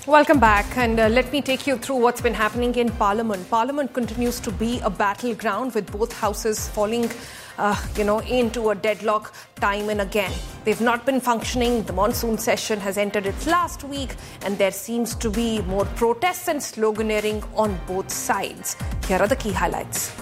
Welcome back, and let me take you through what's been happening in Parliament. Parliament continues to be a battleground with both houses falling, into a deadlock time and again. They've not been functioning. The monsoon session has entered its last week, and there seems to be more protests and sloganeering on both sides. Here are the key highlights.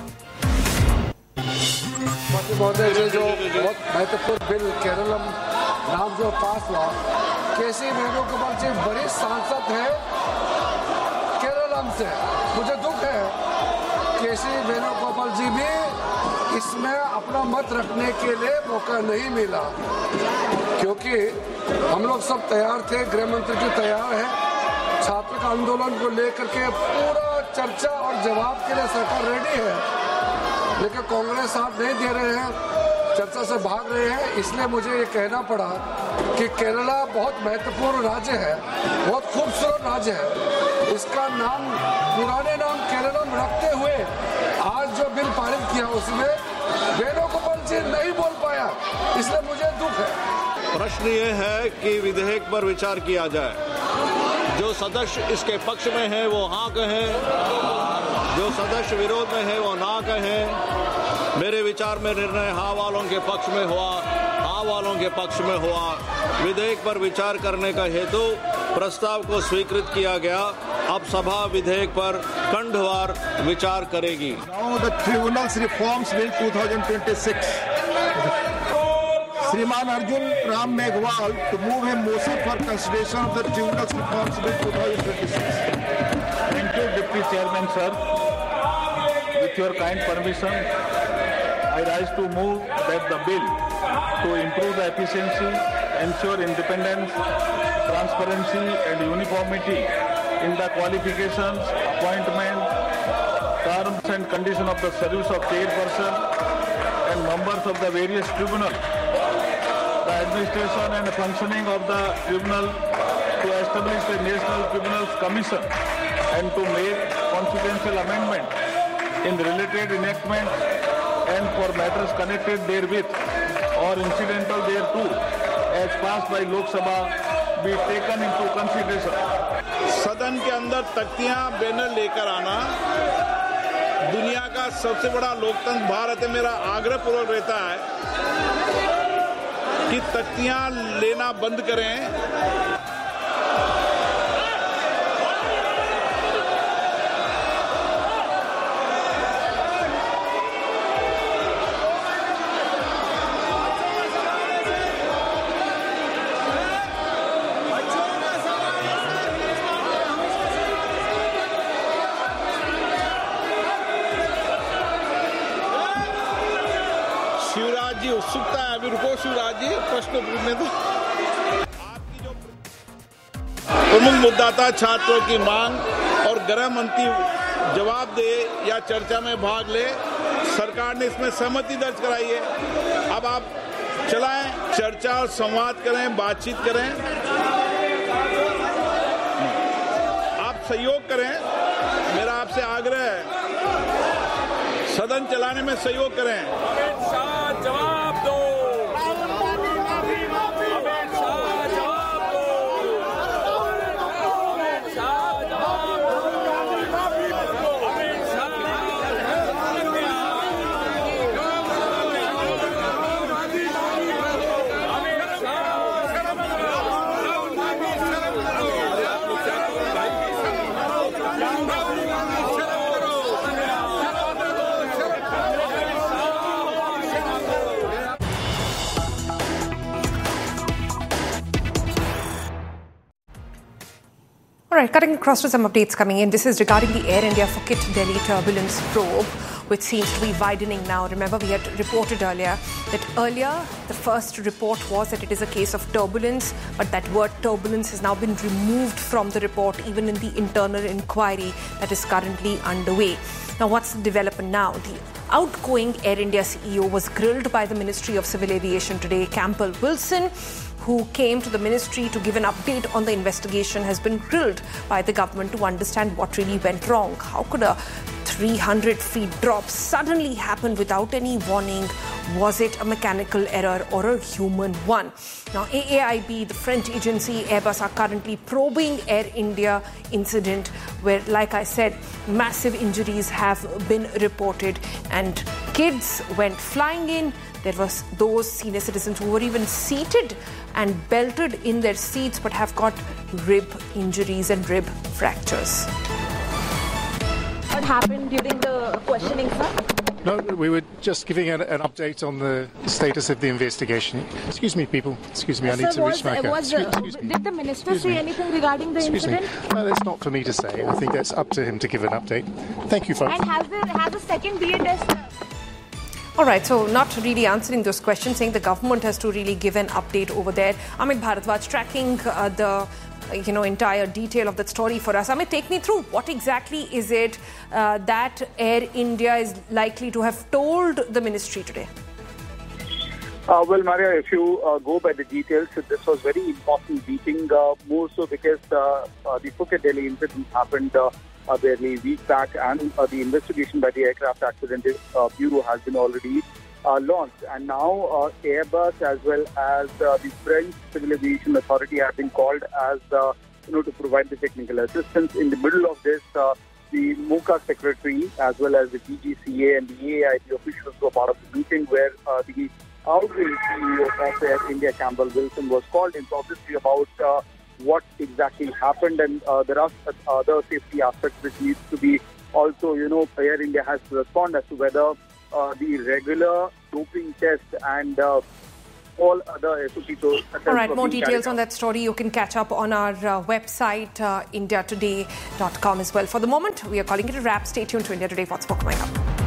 केसी वेणुगोपाल जी वरिष्ठ सांसद हैं केरलम से। मुझे दुख है केसी वेणुगोपाल जी भी इसमें अपना मत रखने के लिए मौका नहीं मिला, क्योंकि हम लोग सब तैयार थे, गृह मंत्री जी तैयार है, छात्र आंदोलन को लेकर के पूरा चर्चा और जवाब के लिए सरकार रेडी है, लेकिन कांग्रेस साथ नहीं दे रहे हैं, चर्चा से भाग रहे हैं। इसलिए मुझे ये कहना पड़ा कि केरला बहुत महत्वपूर्ण राज्य है, बहुत खूबसूरत राज्य है। इसका नाम, पुराने नाम केरलम रखते हुए आज जो बिल पारित किया उसमें वेणुगोपाल जी नहीं बोल पाया, इसलिए मुझे दुख है। प्रश्न ये है कि विधेयक पर विचार किया जाए। जो सदस्य इसके पक्ष में है वो हाँ कहें, जो सदस्य विरोध में है वो ना कहें। मेरे विचार में निर्णय हाँ वालों के पक्ष में हुआ, हाँ वालों के पक्ष में हुआ। विधेयक पर विचार करने का हेतु प्रस्ताव को स्वीकृत किया गया। अब सभा विधेयक पर खंडवार विचार करेगी। Now the Tribunals Reforms Bill 2026. श्रीमान Arjun Ram Meghwal to move a motion for consideration of the Tribunals Reforms Bill 2026. Thank you, Deputy Chairman, sir. With your kind permission, I rise to move that the bill to improve the efficiency, ensure independence, transparency and uniformity in the qualifications, appointment, terms and conditions of the service of chairperson and members of the various tribunals, the administration and functioning of the tribunal, to establish the National Tribunals Commission and to make consequential amendment in related enactments and for matters connected therewith or incidental thereto as passed by Lok Sabha be taken into consideration. सदन के अंदर तख्तियां banner लेकर आना दुनिया का सबसे बड़ा लोकतंत्र भारत है। मेरा आग्रह पूर्वक रहता है कि तख्तियां लेना बंद करें। शिवराज जी उत्सुकता है, अभी रुको शिवराज जी, प्रश्न पूछने दो। आपकी जो प्रमुख मुद्दा था छात्रों की मांग, और गृह मंत्री जवाब दे या चर्चा में भाग ले, सरकार ने इसमें सहमति दर्ज कराई है। अब आप चलाएं, चर्चा और संवाद करें, बातचीत करें, आप सहयोग करें। मेरा आपसे आग्रह है सदन चलाने में सहयोग करें। जवाब दो। All right, cutting across to some updates coming in. This is regarding the Air India Phuket Delhi turbulence probe, which seems to be widening now. Remember, we had reported earlier the first report was that it is a case of turbulence, but that word turbulence has now been removed from the report, even in the internal inquiry that is currently underway. Now, what's the development now? The outgoing Air India CEO was grilled by the Ministry of Civil Aviation today. Campbell Wilson, who came to the ministry to give an update on the investigation, has been grilled by the government to understand what really went wrong. How could a 300 feet drop suddenly happen without any warning Was it a mechanical error or a human one? Now, AAIB, the French agency, Airbus are currently probing Air India incident where, like I said, massive injuries have been reported and kids went flying in. There was those senior citizens who were even seated and belted in their seats but have got rib injuries and rib fractures. What happened during the questioning, sir? No, we were just giving an update on the status of the investigation. Excuse me, people. Excuse me, I need to reach my car. Did the minister say anything regarding the incident? That's not for me to say. I think that's up to him to give an update. Thank you, folks. And has the second BA test... All right, so not really answering those questions, saying the government has to really give an update over there. Amit Bharadwaj tracking the entire detail of that story for us. Amit, take me through. What exactly is it that Air India is likely to have told the ministry today? Well, Maria, if you go by the details, this was very important meeting, more so because the Phuket-Delhi incident happened barely a week back, and the investigation by the Aircraft Accident Bureau has been already launched. And now Airbus as well as the French Civil Aviation Authority have been called as to provide the technical assistance. In the middle of this, the MOCA secretary as well as the DGCA and the AAIB officials were part of the meeting where the outgoing CEO of Air India, Campbell Wilson, was called in, obviously about what exactly happened, and there are other safety aspects which needs to be also, Air India has to respond as to whether the regular doping test and all other SOPs. All right, more details on that story you can catch up on our website, indiatoday.com as well. For the moment, we are calling it a wrap. Stay tuned to India Today. What's more coming up?